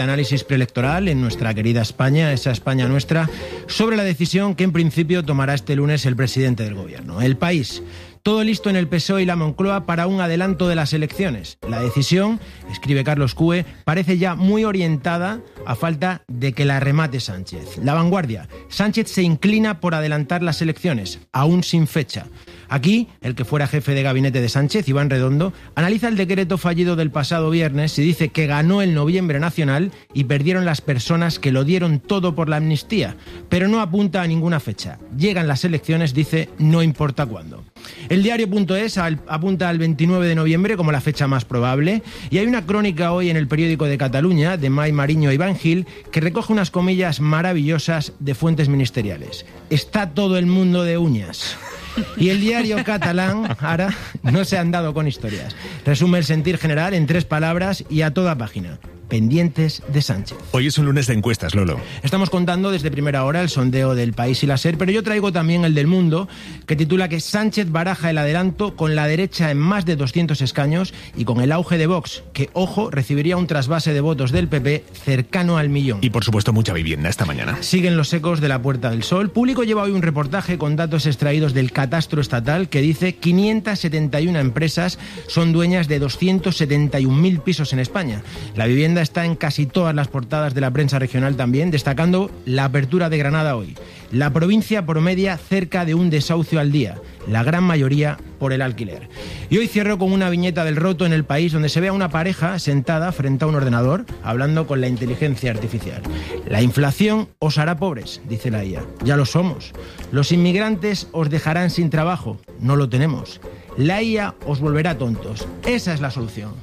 análisis preelectoral en nuestra querida España, esa España nuestra, sobre la decisión que en principio tomará este lunes el presidente del gobierno. El País. Todo listo en el PSOE y la Moncloa para un adelanto de las elecciones. La decisión, escribe Carlos Cue, parece ya muy orientada a falta de que la remate Sánchez. La Vanguardia. Sánchez se inclina por adelantar las elecciones, aún sin fecha. Aquí, el que fuera jefe de gabinete de Sánchez, Iván Redondo, analiza el decreto fallido del pasado viernes y dice que ganó el noviembre nacional y perdieron las personas que lo dieron todo por la amnistía, pero no apunta a ninguna fecha. Llegan las elecciones, dice, no importa cuándo. El diario.es apunta al 29 de noviembre como la fecha más probable y hay una crónica hoy en el periódico de Cataluña, de Mai Mariño e Iván Gil, que recoge unas comillas maravillosas de fuentes ministeriales. Está todo el mundo de uñas. Y el diario catalán, ahora, no se han dado con historias. Resume el sentir general en 3 palabras y a toda página. Pendientes de Sánchez. Hoy es un lunes de encuestas, Lolo. Estamos contando desde primera hora el sondeo del País y la SER, pero yo traigo también el del Mundo, que titula que Sánchez baraja el adelanto con la derecha en más de 200 escaños y con el auge de Vox, que, ojo, recibiría un trasvase de votos del PP cercano al 1.000.000. Y, por supuesto, mucha vivienda esta mañana. Siguen los ecos de la Puerta del Sol. Público lleva hoy un reportaje con datos extraídos del catastro estatal que dice 571 empresas son dueñas de 271.000 pisos en España. La vivienda está en casi todas las portadas de la prensa regional también, destacando la apertura de Granada hoy. La provincia promedia cerca de un desahucio al día, la gran mayoría por el alquiler. Y hoy cierro con una viñeta del Roto en El País, donde se ve a una pareja sentada frente a un ordenador, hablando con la inteligencia artificial. La inflación os hará pobres, dice la IA. Ya lo somos. Los inmigrantes os dejarán sin trabajo. No lo tenemos. La IA os volverá tontos. Esa es la solución.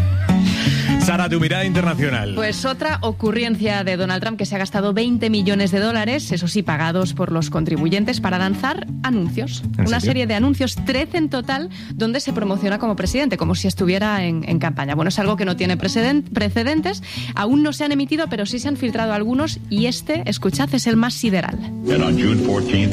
Sara, tu mirada internacional. Pues otra ocurrencia de Donald Trump, que se ha gastado $20 millones, eso sí, pagados por los contribuyentes, para lanzar anuncios. Una serie de anuncios, 13 en total, donde se promociona como presidente, como si estuviera en campaña. Bueno, es algo que no tiene precedentes, aún no se han emitido, pero sí se han filtrado algunos, y escuchad, es el más sideral. And on June 14th,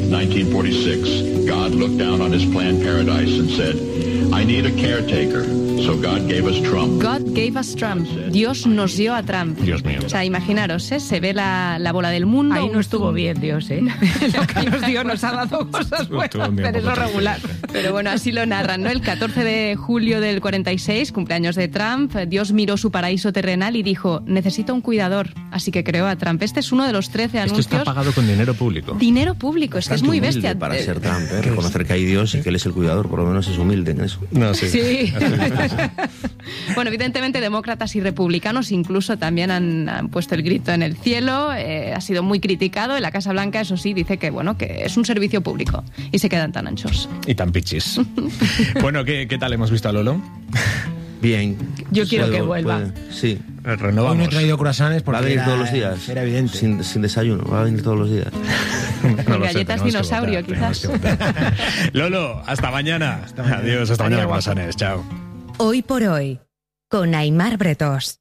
1946, God looked down on his planned paradise and said, I need a caretaker. So God gave us Trump. God gave us Trump. Dios nos dio a Trump. Dios mío. O sea, imaginaros, se ve la bola del mundo. Ahí no estuvo bien Dios, ¿eh? Lo que nos dio nos ha dado cosas buenas, pero es lo regular. Pero bueno, así lo narran, ¿no? El 14 de julio del 46, cumpleaños de Trump, Dios miró su paraíso terrenal y dijo, necesito un cuidador, así que creó a Trump. Este es uno de los 13 anuncios. Esto está pagado con dinero público. Dinero público, es que es muy bestia. Para ser Trump, reconocer que hay Dios y que él es el cuidador, por lo menos es humilde en eso. No, sí. Sí. Bueno, evidentemente demócratas y republicanos incluso también han puesto el grito en el cielo, ha sido muy criticado. En la Casa Blanca, eso sí, dice que bueno, que es un servicio público y se quedan tan anchos. Y tan pichis. Bueno, ¿qué tal hemos visto a Lolo? Bien. Yo quiero que vuelva. Sí. Renovamos. Hoy no he traído croissants porque va a venir todos los días. Era evidente. Sin desayuno, va a venir todos los días. No galletas dinosaurio, quizás. Lolo, hasta mañana. Adiós, hasta mañana, croissants. Chao. Hoy por hoy, con Aimar Bretós.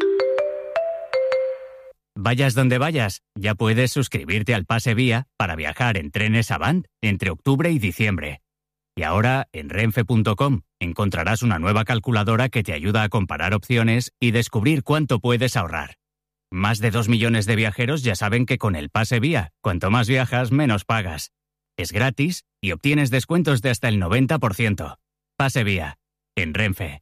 Vayas donde vayas, ya puedes suscribirte al Pase Vía para viajar en trenes Avant entre octubre y diciembre. Y ahora, en renfe.com, encontrarás una nueva calculadora que te ayuda a comparar opciones y descubrir cuánto puedes ahorrar. Más de 2 millones de viajeros ya saben que con el Pase Vía, cuanto más viajas, menos pagas. Es gratis y obtienes descuentos de hasta el 90%. Pase Vía, en Renfe.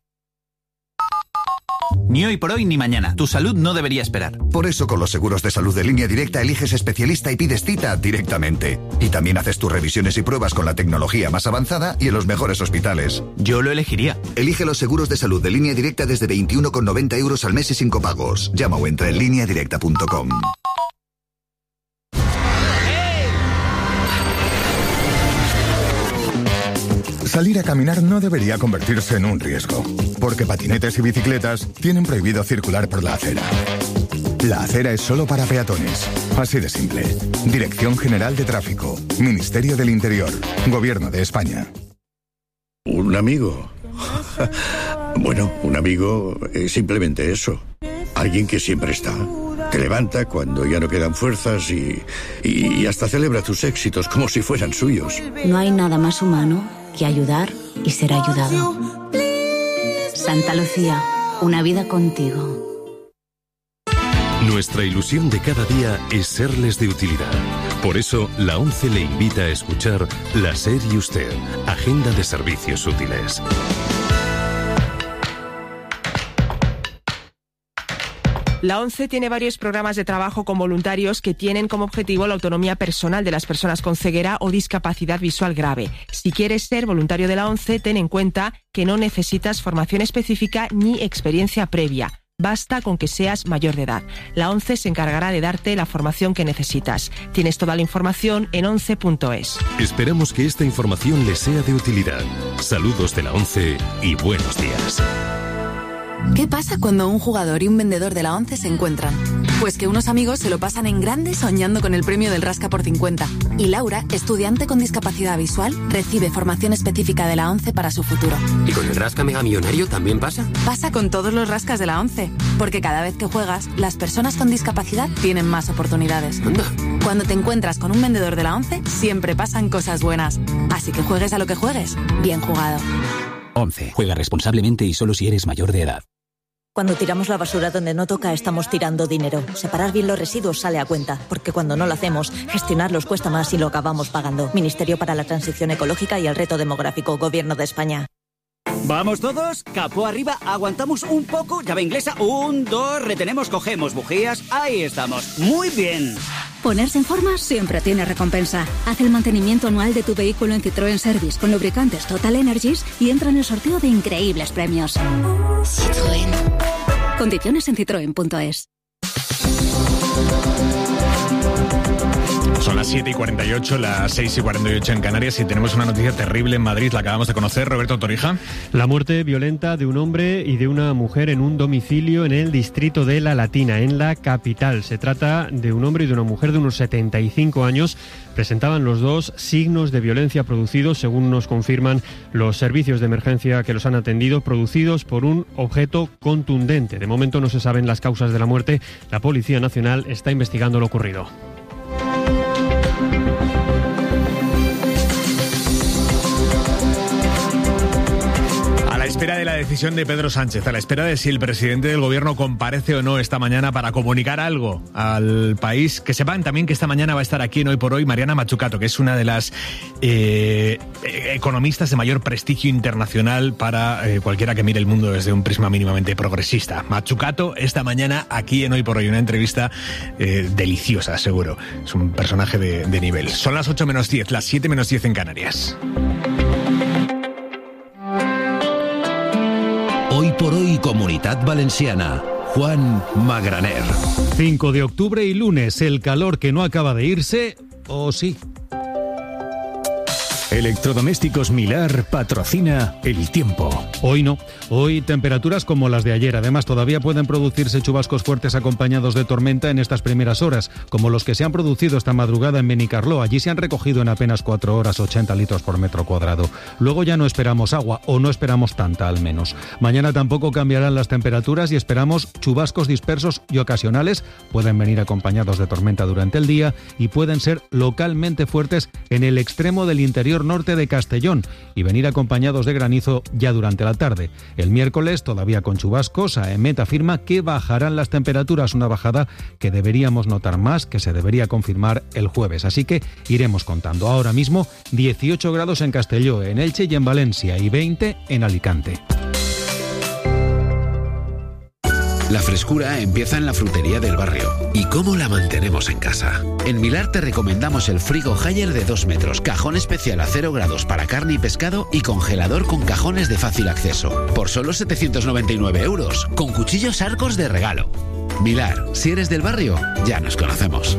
Ni hoy por hoy ni mañana. Tu salud no debería esperar. Por eso con los seguros de salud de Línea Directa eliges especialista y pides cita directamente. Y también haces tus revisiones y pruebas con la tecnología más avanzada y en los mejores hospitales. Yo lo elegiría. Elige los seguros de salud de Línea Directa desde 21,90 € al mes y sin copagos. Llama o entra en lineadirecta.com. Salir a caminar no debería convertirse en un riesgo, porque patinetes y bicicletas tienen prohibido circular por la acera. La acera es solo para peatones. Así de simple. Dirección General de Tráfico. Ministerio del Interior. Gobierno de España. ¿Un amigo? Bueno, un amigo es simplemente eso. Alguien que siempre está. Te levanta cuando ya no quedan fuerzas y hasta celebra tus éxitos como si fueran suyos. No hay nada más humano que ayudar y ser ayudado. Santa Lucía, una vida contigo. Nuestra ilusión de cada día es serles de utilidad. Por eso, la ONCE le invita a escuchar La SER y Usted, Agenda de Servicios Útiles. La ONCE tiene varios programas de trabajo con voluntarios que tienen como objetivo la autonomía personal de las personas con ceguera o discapacidad visual grave. Si quieres ser voluntario de la ONCE, ten en cuenta que no necesitas formación específica ni experiencia previa. Basta con que seas mayor de edad. La ONCE se encargará de darte la formación que necesitas. Tienes toda la información en once.es. Esperamos que esta información les sea de utilidad. Saludos de la ONCE y buenos días. ¿Qué pasa cuando un jugador y un vendedor de la ONCE se encuentran? Pues que unos amigos se lo pasan en grande soñando con el premio del Rasca por 50. Y Laura, estudiante con discapacidad visual, recibe formación específica de la ONCE para su futuro. ¿Y con el Rasca Mega Millonario también pasa? Pasa con todos los rascas de la ONCE. Porque cada vez que juegas, las personas con discapacidad tienen más oportunidades. Anda. Cuando te encuentras con un vendedor de la ONCE, siempre pasan cosas buenas. Así que juegues a lo que juegues, bien jugado. ONCE. Juega responsablemente y solo si eres mayor de edad. Cuando tiramos la basura donde no toca, estamos tirando dinero. Separar bien los residuos sale a cuenta, porque cuando no lo hacemos, gestionarlos cuesta más y lo acabamos pagando. Ministerio para la Transición Ecológica y el Reto Demográfico, Gobierno de España. ¿Vamos todos? Capó arriba, aguantamos un poco, llave inglesa, 1, 2, retenemos, cogemos bujías, ahí estamos. Muy bien. Ponerse en forma siempre tiene recompensa. Haz el mantenimiento anual de tu vehículo en Citroën Service con lubricantes Total Energies y entra en el sorteo de increíbles premios. Citroën. Condiciones en citroen.es. Son las 7:48, las 6:48 en Canarias y tenemos una noticia terrible en Madrid, la acabamos de conocer. Roberto Torija. La muerte violenta de un hombre y de una mujer en un domicilio en el distrito de La Latina, en la capital. Se trata de un hombre y de una mujer de unos 75 años. Presentaban los dos signos de violencia producidos, según nos confirman los servicios de emergencia que los han atendido, producidos por un objeto contundente. De momento no se saben las causas de la muerte. La Policía Nacional está investigando lo ocurrido. A la espera de la decisión de Pedro Sánchez, a la espera de si el presidente del gobierno comparece o no esta mañana para comunicar algo al país, que sepan también que esta mañana va a estar aquí en Hoy por Hoy Mariana Mazzucato, que es una de las economistas de mayor prestigio internacional para cualquiera que mire el mundo desde un prisma mínimamente progresista. Mazzucato esta mañana aquí en Hoy por Hoy, una entrevista deliciosa, seguro. Es un personaje de nivel. Son las 8:10, las 7:10 en Canarias. Hoy por Hoy Comunitat Valenciana. Juan Magraner. 5 de octubre y lunes, el calor que no acaba de irse, ¿o sí? Electrodomésticos Milar patrocina el tiempo. Hoy no. Hoy temperaturas como las de ayer. Además, todavía pueden producirse chubascos fuertes acompañados de tormenta en estas primeras horas, como los que se han producido esta madrugada en Benicarló. Allí se han recogido en apenas 4 horas 80 litros por metro cuadrado. Luego ya no esperamos agua, o no esperamos tanta al menos. Mañana tampoco cambiarán las temperaturas y esperamos chubascos dispersos y ocasionales. Pueden venir acompañados de tormenta durante el día y pueden ser localmente fuertes en el extremo del interior norte de Castellón y venir acompañados de granizo ya durante la tarde. El miércoles, todavía con chubascos, AEMET afirma que bajarán las temperaturas, una bajada que deberíamos notar más, que se debería confirmar el jueves. Así que iremos contando. Ahora mismo 18 grados en Castelló, en Elche y en Valencia y 20 en Alicante. La frescura empieza en la frutería del barrio. ¿Y cómo la mantenemos en casa? En Milar te recomendamos el frigo Haier de 2 metros, cajón especial a 0 grados para carne y pescado y congelador con cajones de fácil acceso. Por solo 799 €, con cuchillos Arcos de regalo. Milar, si eres del barrio, ya nos conocemos.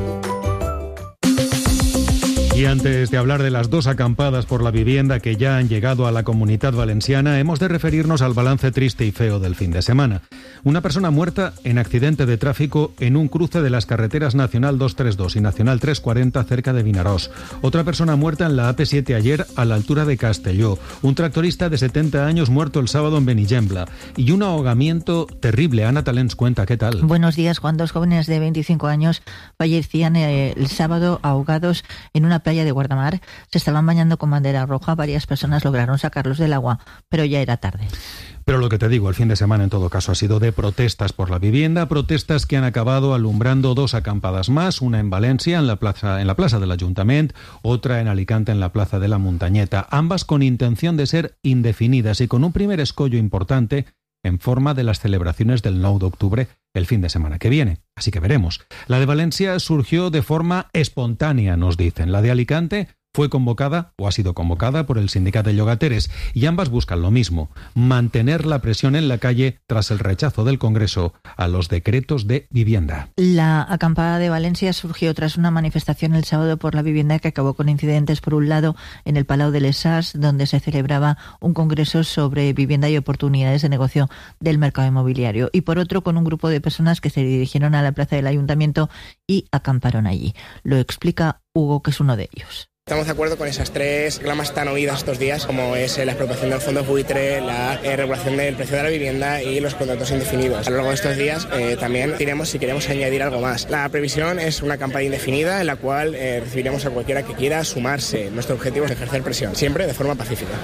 Y antes de hablar de las 2 acampadas por la vivienda que ya han llegado a la Comunitat Valenciana, hemos de referirnos al balance triste y feo del fin de semana. Una persona muerta en accidente de tráfico en un cruce de las carreteras Nacional 232 y Nacional 340 cerca de Vinaròs. Otra persona muerta en la AP7 ayer a la altura de Castelló. Un tractorista de 70 años muerto el sábado en Benigembla. Y un ahogamiento terrible. Ana Talens cuenta, ¿qué tal? Buenos días, Juan. 2 jóvenes de 25 años fallecían el sábado ahogados en una playa de Guardamar se estaban bañando con bandera roja. Varias personas lograron sacarlos del agua, pero ya era tarde. Pero lo que te digo, el fin de semana en todo caso ha sido de protestas por la vivienda, protestas que han acabado alumbrando 2 acampadas más, una en Valencia, en la plaza del Ayuntamiento, otra en Alicante, en la plaza de la Muntanyeta, ambas con intención de ser indefinidas y con un primer escollo importante en forma de las celebraciones del 9 de octubre el fin de semana que viene. Así que veremos. La de Valencia surgió de forma espontánea, nos dicen. La de Alicante fue convocada o ha sido convocada por el sindicato de llogateres y ambas buscan lo mismo, mantener la presión en la calle tras el rechazo del Congreso a los decretos de vivienda. La acampada de Valencia surgió tras una manifestación el sábado por la vivienda que acabó con incidentes, por un lado en el Palau de les Arts, donde se celebraba un congreso sobre vivienda y oportunidades de negocio del mercado inmobiliario, y por otro con un grupo de personas que se dirigieron a la plaza del Ayuntamiento y acamparon allí. Lo explica Hugo, que es uno de ellos. Estamos de acuerdo con esas 3 reclamas tan oídas estos días, como es la expropiación del fondo buitre, la regulación del precio de la vivienda y los contratos indefinidos. A lo largo de estos días también diremos si queremos añadir algo más. La previsión es una campaña indefinida en la cual recibiremos a cualquiera que quiera sumarse. Nuestro objetivo es ejercer presión, siempre de forma pacífica.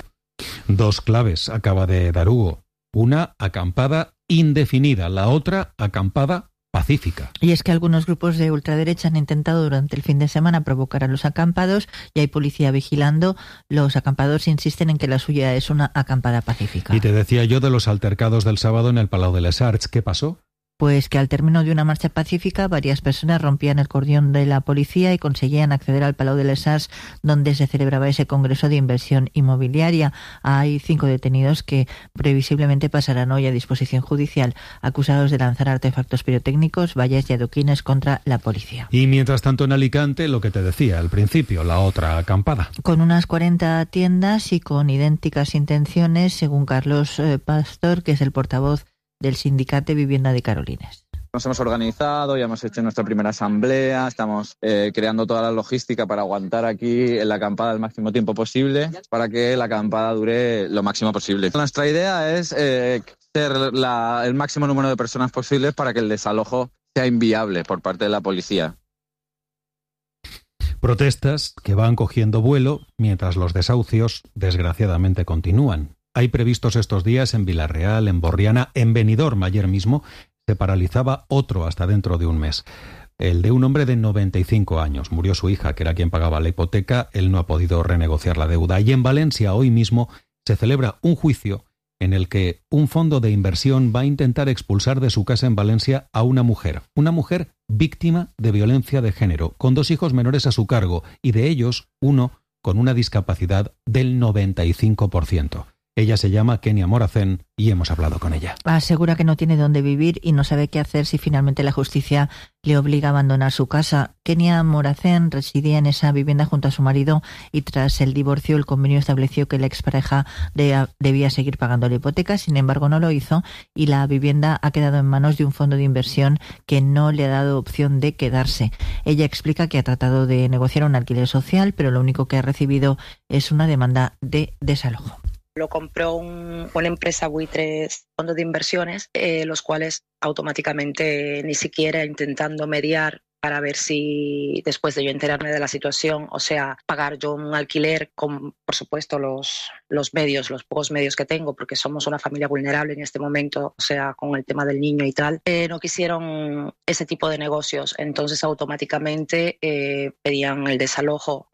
2 claves acaba de dar Hugo. Una, acampada indefinida. La otra, acampada pacífica. Y es que algunos grupos de ultraderecha han intentado durante el fin de semana provocar a los acampados y hay policía vigilando. Los acampados insisten en que la suya es una acampada pacífica. Y te decía yo de los altercados del sábado en el Palau de les Arts. ¿Qué pasó? Pues que al término de una marcha pacífica varias personas rompían el cordón de la policía y conseguían acceder al Palau de les Arts, donde se celebraba ese congreso de inversión inmobiliaria. Hay 5 detenidos que previsiblemente pasarán hoy a disposición judicial, acusados de lanzar artefactos pirotécnicos, vallas y adoquines contra la policía. Y mientras tanto en Alicante, lo que te decía al principio, la otra acampada. Con unas 40 tiendas y con idénticas intenciones, según Carlos Pastor, que es el portavoz del Sindicato de Vivienda de Carolines. Nos hemos organizado, ya hemos hecho nuestra primera asamblea, estamos creando toda la logística para aguantar aquí en la acampada el máximo tiempo posible, para que la acampada dure lo máximo posible. Nuestra idea es ser el máximo número de personas posibles para que el desalojo sea inviable por parte de la policía. Protestas que van cogiendo vuelo mientras los desahucios, desgraciadamente, continúan. Hay previstos estos días en Villarreal, en Borriana, en Benidorm. Ayer mismo se paralizaba otro hasta dentro de un mes. El de un hombre de 95 años. Murió su hija, que era quien pagaba la hipoteca. Él no ha podido renegociar la deuda. Y en Valencia, hoy mismo, se celebra un juicio en el que un fondo de inversión va a intentar expulsar de su casa en Valencia a una mujer víctima de violencia de género, con 2 hijos menores a su cargo, y de ellos, uno con una discapacidad del 95%. Ella se llama Kenia Moracén y hemos hablado con ella. Asegura que no tiene dónde vivir y no sabe qué hacer si finalmente la justicia le obliga a abandonar su casa. Kenia Moracén residía en esa vivienda junto a su marido y tras el divorcio el convenio estableció que la expareja debía seguir pagando la hipoteca. Sin embargo, no lo hizo y la vivienda ha quedado en manos de un fondo de inversión que no le ha dado opción de quedarse. Ella explica que ha tratado de negociar un alquiler social, pero lo único que ha recibido es una demanda de desalojo. Lo compró una empresa buitre, fondo de inversiones, los cuales automáticamente, ni siquiera intentando mediar para ver si después de yo enterarme de la situación, o sea, pagar yo un alquiler con, por supuesto, los pocos medios que tengo, porque somos una familia vulnerable en este momento, o sea, con el tema del niño y tal, no quisieron ese tipo de negocios, entonces automáticamente pedían el desalojo.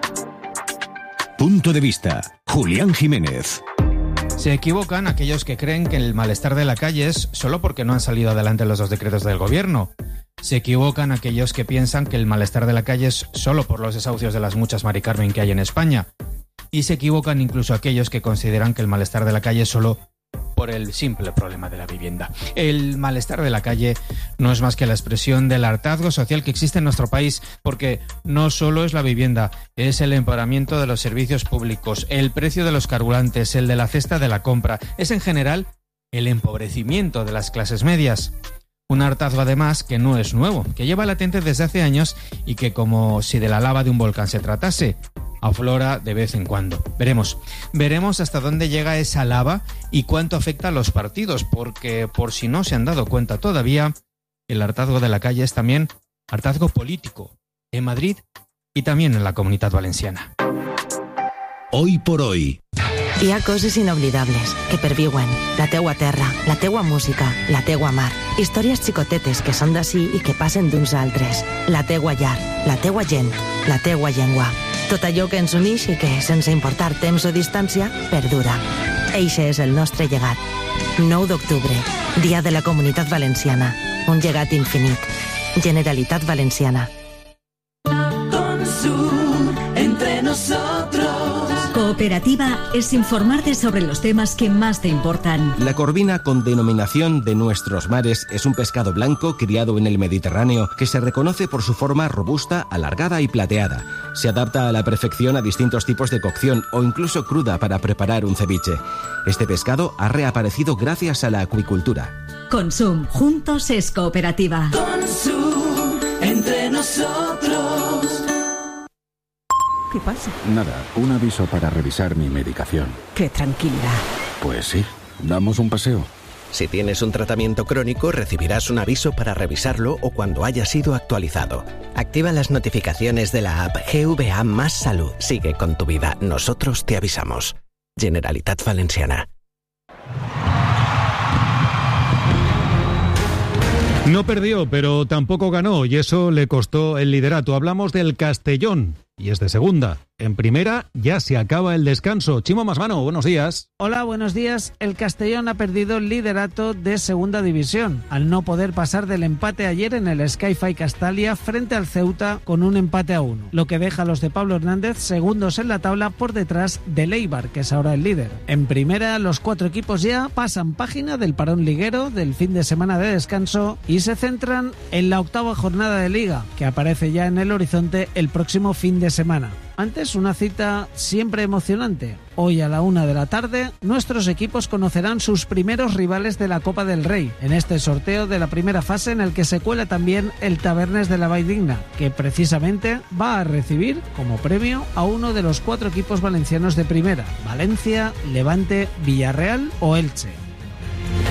Punto de vista. Julián Jiménez. Se equivocan aquellos que creen que el malestar de la calle es solo porque no han salido adelante los 2 decretos del gobierno. Se equivocan aquellos que piensan que el malestar de la calle es solo por los desahucios de las muchas Mari Carmen que hay en España. Y se equivocan incluso aquellos que consideran que el malestar de la calle es solo por el simple problema de la vivienda. El malestar de la calle no es más que la expresión del hartazgo social que existe en nuestro país, porque no solo es la vivienda, es el empeoramiento de los servicios públicos, el precio de los carburantes, el de la cesta de la compra, es en general el empobrecimiento de las clases medias. Un hartazgo además que no es nuevo, que lleva latente desde hace años y que, como si de la lava de un volcán se tratase, aflora de vez en cuando. Veremos hasta dónde llega esa lava y cuánto afecta a los partidos, porque por si no se han dado cuenta todavía, el hartazgo de la calle es también hartazgo político. En Madrid y también en la Comunitat Valenciana. Hoy por hoy. Hi ha coses inoblidables que perviuen. La teua terra, la teua música, la teua mar. Històries xicotetes que són d'ací i que passen d'uns altres. La teua llar, la teua gent, la teua llengua. Tot allò que ens unix i que, sense importar temps o distància, perdura. Eixe és el nostre llegat. 9 d'octubre, Dia de la Comunitat Valenciana. Un llegat infinit. Generalitat Valenciana. Entre nosotros. Cooperativa es informarte sobre los temas que más te importan. La corvina, con denominación de nuestros mares, es un pescado blanco criado en el Mediterráneo que se reconoce por su forma robusta, alargada y plateada. Se adapta a la perfección a distintos tipos de cocción o incluso cruda para preparar un ceviche. Este pescado ha reaparecido gracias a la acuicultura. Consum, juntos es cooperativa. Consum, entre nosotros. ¿Qué pasa? Nada, un aviso para revisar mi medicación. Qué tranquilidad. Pues sí, damos un paseo. Si tienes un tratamiento crónico, recibirás un aviso para revisarlo o cuando haya sido actualizado. Activa las notificaciones de la app GVA Más Salud. Sigue con tu vida. Nosotros te avisamos. Generalitat Valenciana. No perdió, pero tampoco ganó y eso le costó el liderato. Hablamos del Castellón y es de segunda. En primera ya se acaba el descanso. Chimo Masmano, buenos días. Hola, buenos días. El Castellón ha perdido el liderato de segunda división al no poder pasar del empate ayer en el Sky-Fi Castalia frente al Ceuta con un empate a 1, lo que deja a los de Pablo Hernández segundos en la tabla por detrás del Eibar, que es ahora el líder. En primera, los 4 equipos ya pasan página del parón liguero del fin de semana de descanso y se centran en la 8ª jornada de Liga, que aparece ya en el horizonte el próximo fin de semana. Antes, una cita siempre emocionante. Hoy a la 1 de la tarde, nuestros equipos conocerán sus primeros rivales de la Copa del Rey, en este sorteo de la primera fase en el que se cuela también el Tabernes de la Valldigna, que precisamente va a recibir como premio a uno de los 4 equipos valencianos de primera, Valencia, Levante, Villarreal o Elche.